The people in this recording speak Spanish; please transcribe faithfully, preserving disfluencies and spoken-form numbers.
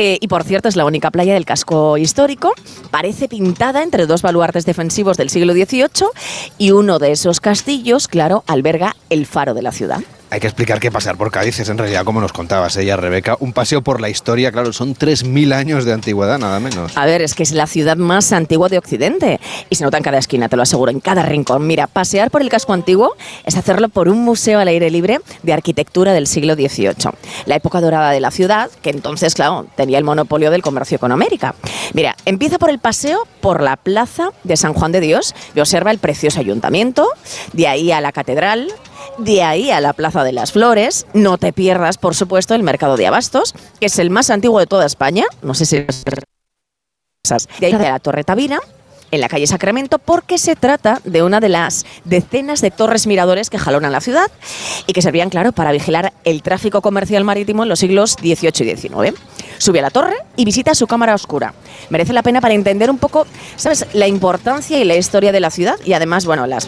Eh, y por cierto, es la única playa del casco histórico. Parece pintada entre dos baluartes defensivos del siglo dieciocho y uno de esos castillos, claro, alberga el faro de la ciudad. Hay que explicar que pasear por Cádiz es en realidad, como nos contabas ella, Rebeca, un paseo por la historia. Claro, son tres mil años de antigüedad, nada menos. A ver, es que es la ciudad más antigua de Occidente y se nota en cada esquina, te lo aseguro, en cada rincón. Mira, pasear por el casco antiguo es hacerlo por un museo al aire libre de arquitectura del siglo dieciocho. La época dorada de la ciudad, que entonces, claro, tenía el monopolio del comercio con América. Mira, empieza por el paseo por la plaza de San Juan de Dios y observa el precioso ayuntamiento, de ahí a la catedral, de ahí a la Plaza de las Flores. No te pierdas, por supuesto, el Mercado de Abastos, que es el más antiguo de toda España. No sé si... De ahí a la Torre Tabina, en la calle Sacramento, porque se trata de una de las decenas de torres miradores que jalonan la ciudad y que servían, claro, para vigilar el tráfico comercial marítimo en los siglos dieciocho y diecinueve. Sube a la torre y visita su cámara oscura. Merece la pena para entender un poco, ¿sabes?, la importancia y la historia de la ciudad y además, bueno, las